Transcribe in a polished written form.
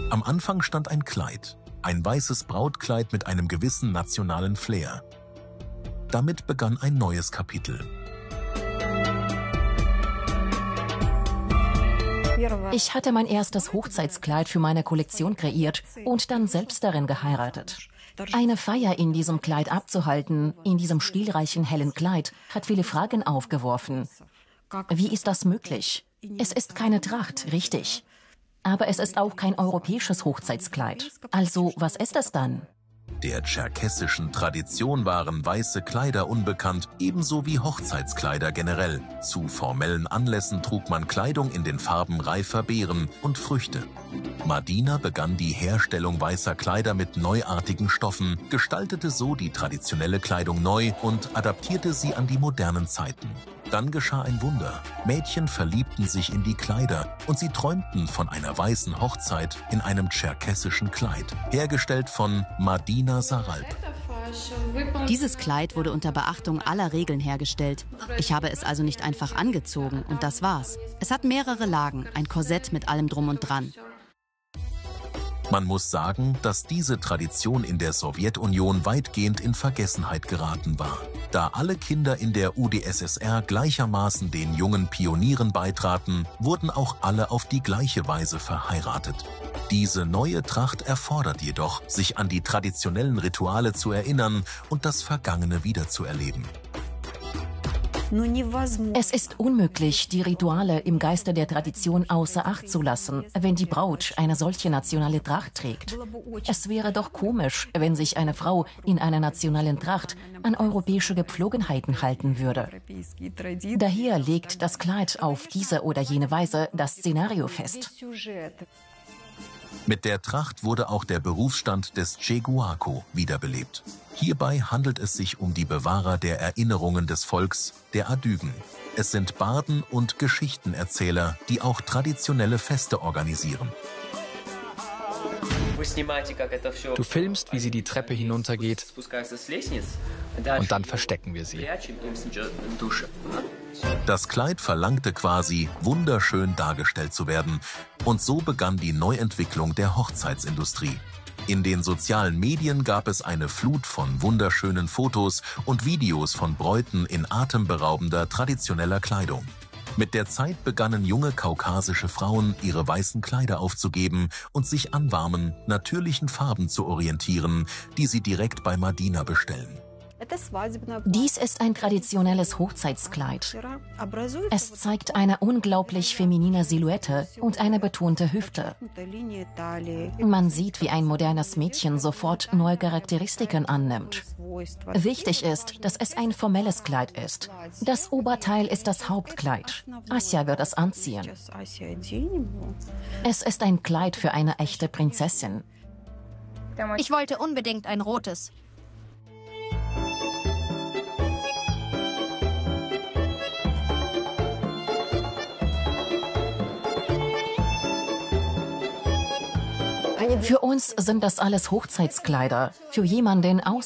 Am Anfang stand ein Kleid, ein weißes Brautkleid mit einem gewissen nationalen Flair. Damit begann ein neues Kapitel. Ich hatte mein erstes Hochzeitskleid für meine Kollektion kreiert und dann selbst darin geheiratet. Eine Feier in diesem Kleid abzuhalten, in diesem stilreichen hellen Kleid, hat viele Fragen aufgeworfen. Wie ist das möglich? Es ist keine Tracht, richtig. Aber es ist auch kein europäisches Hochzeitskleid. Also, was ist es dann? Der tscherkessischen Tradition waren weiße Kleider unbekannt, ebenso wie Hochzeitskleider generell. Zu formellen Anlässen trug man Kleidung in den Farben reifer Beeren und Früchte. Madina begann die Herstellung weißer Kleider mit neuartigen Stoffen, gestaltete so die traditionelle Kleidung neu und adaptierte sie an die modernen Zeiten. Dann geschah ein Wunder. Mädchen verliebten sich in die Kleider und sie träumten von einer weißen Hochzeit in einem tscherkessischen Kleid, hergestellt von Madina Saralb. Dieses Kleid wurde unter Beachtung aller Regeln hergestellt. Ich habe es also nicht einfach angezogen und das war's. Es hat mehrere Lagen, ein Korsett mit allem Drum und Dran. Man muss sagen, dass diese Tradition in der Sowjetunion weitgehend in Vergessenheit geraten war. Da alle Kinder in der UdSSR gleichermaßen den jungen Pionieren beitraten, wurden auch alle auf die gleiche Weise verheiratet. Diese neue Tracht erfordert jedoch, sich an die traditionellen Rituale zu erinnern und das Vergangene wiederzuerleben. Es ist unmöglich, die Rituale im Geiste der Tradition außer Acht zu lassen, wenn die Braut eine solche nationale Tracht trägt. Es wäre doch komisch, wenn sich eine Frau in einer nationalen Tracht an europäische Gepflogenheiten halten würde. Daher legt das Kleid auf diese oder jene Weise das Szenario fest. Mit der Tracht wurde auch der Berufsstand des Cheguaco wiederbelebt. Hierbei handelt es sich um die Bewahrer der Erinnerungen des Volks, der Adügen. Es sind Barden und Geschichtenerzähler, die auch traditionelle Feste organisieren. Du filmst, wie sie die Treppe hinuntergeht, und dann verstecken wir sie. Das Kleid verlangte quasi, wunderschön dargestellt zu werden, und so begann die Neuentwicklung der Hochzeitsindustrie. In den sozialen Medien gab es eine Flut von wunderschönen Fotos und Videos von Bräuten in atemberaubender traditioneller Kleidung. Mit der Zeit begannen junge kaukasische Frauen, ihre weißen Kleider aufzugeben und sich an warmen, natürlichen Farben zu orientieren, die sie direkt bei Madina bestellen. Dies ist ein traditionelles Hochzeitskleid. Es zeigt eine unglaublich feminine Silhouette und eine betonte Hüfte. Man sieht, wie ein modernes Mädchen sofort neue Charakteristiken annimmt. Wichtig ist, dass es ein formelles Kleid ist. Das Oberteil ist das Hauptkleid. Asja wird es anziehen. Es ist ein Kleid für eine echte Prinzessin. Ich wollte unbedingt ein rotes. Für uns sind das alles Hochzeitskleider. Für jemanden aus